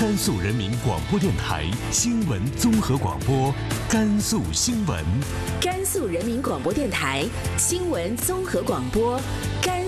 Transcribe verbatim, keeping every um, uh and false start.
甘肃人民广播电台新闻综合广播，甘肃新闻。 甘肃人民广播电台新闻综合广播，甘。